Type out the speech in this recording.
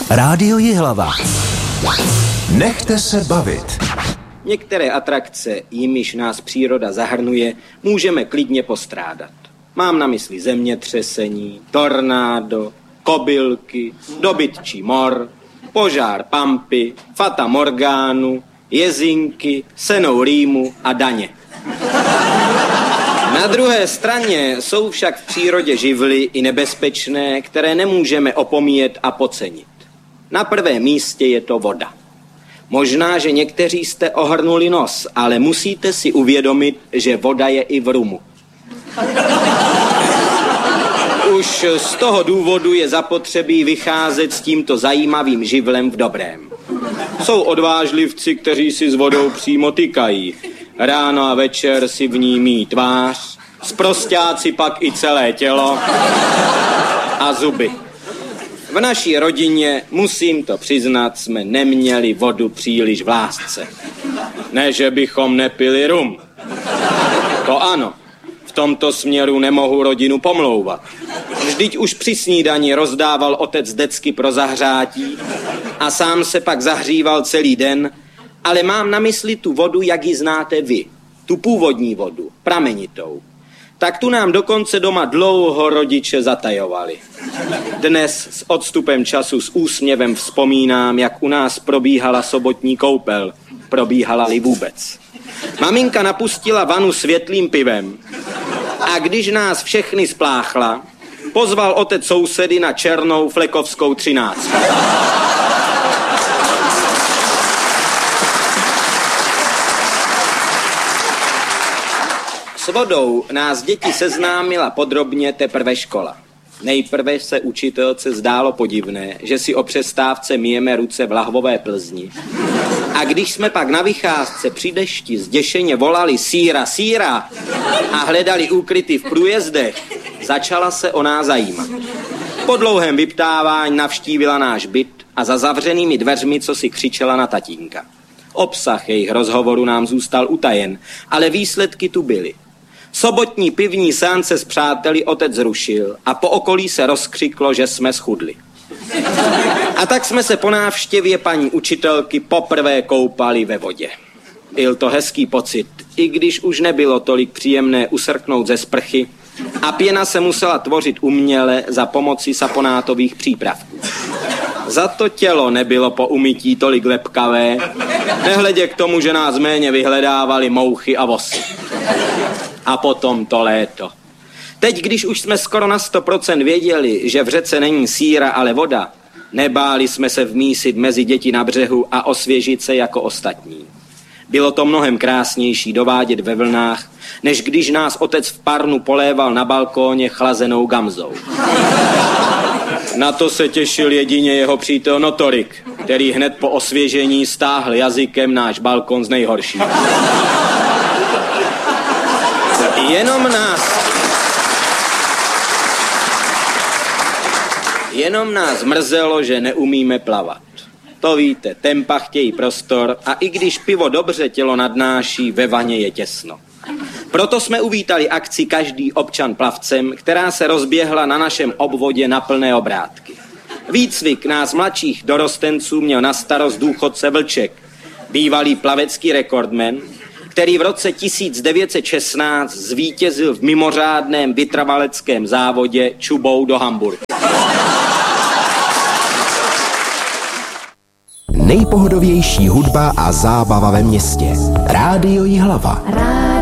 Rádio Jihlava. Nechte se bavit. Některé atrakce, jimiž nás příroda zahrnuje, můžeme klidně postrádat. Mám na mysli zemětřesení, tornádo, kobylky, dobytčí mor, požár Pampy, Fata Morgánu, jezinky, senou rýmu a daně. Na druhé straně jsou však v přírodě živly i nebezpečné, které nemůžeme opomíjet a podcenit. Na prvém místě je to voda. Možná, že někteří jste ohrnuli nos, ale musíte si uvědomit, že voda je i v rumu. Už z toho důvodu je zapotřebí vycházet s tímto zajímavým živlem v dobrém. Jsou odvážlivci, kteří si s vodou přímo tykají. Ráno a večer si v ní míjí tvář, sprosťáci pak i celé tělo a zuby. V naší rodině, musím to přiznat, jsme neměli vodu příliš v lásce. Ne, že bychom nepili rum. To ano, v tomto směru nemohu rodinu pomlouvat. Vždyť už při snídani rozdával otec decky pro zahřátí a sám se pak zahříval celý den, ale mám na mysli tu vodu, jak ji znáte vy. Tu původní vodu, pramenitou. Tak tu nám dokonce doma dlouho rodiče zatajovali. Dnes s odstupem času s úsměvem vzpomínám, jak u nás probíhala sobotní koupel. Probíhala-li vůbec. Maminka napustila vanu světlým pivem a když nás všechny spláchla, pozval otec sousedy na černou flekovskou 13. S vodou nás děti seznámila podrobně teprve škola. Nejprve se učitelce zdálo podivné, že si o přestávce myjeme ruce v lahvové Plzni. A když jsme pak na vycházce při dešti zděšeně volali síra, síra a hledali úkryty v průjezdech, začala se o nás zajímat. Po dlouhém vyptávání navštívila náš byt a za zavřenými dveřmi co si křičela na tatínka. Obsah jejich rozhovoru nám zůstal utajen, ale výsledky tu byly. Sobotní pivní seance s přáteli otec zrušil a po okolí se rozkřiklo, že jsme schudli. A tak jsme se po návštěvě paní učitelky poprvé koupali ve vodě. Byl to hezký pocit, i když už nebylo tolik příjemné usrknout ze sprchy a pěna se musela tvořit uměle za pomoci saponátových přípravků. Za to tělo nebylo po umytí tolik lepkavé, nehledě k tomu, že nás méně vyhledávali mouchy a vosy. A potom to léto. Teď, když už jsme skoro na 100% věděli, že v řece není síra, ale voda, nebáli jsme se vmísit mezi děti na břehu a osvěžit se jako ostatní. Bylo to mnohem krásnější dovádět ve vlnách, než když nás otec v parnu poléval na balkóně chlazenou gamzou. Na to se těšil jedině jeho přítel Notorik, který hned po osvěžení stáhl jazykem náš balkon z nejhorší. Jenom nás mrzelo, že neumíme plavat. To víte, tempa chtějí prostor a i když pivo dobře tělo nadnáší, ve vaně je těsno. Proto jsme uvítali akci Každý občan plavcem, která se rozběhla na našem obvodě na plné obrátky. Výcvik nás mladších dorostenců měl na starost důchodce Vlček, bývalý plavecký rekordman, který v roce 1916 zvítězil v mimořádném vytrvaleckém závodě čubou do Hamburku. Nejpohodovější hudba a zábava ve městě. Rádio Jihlava.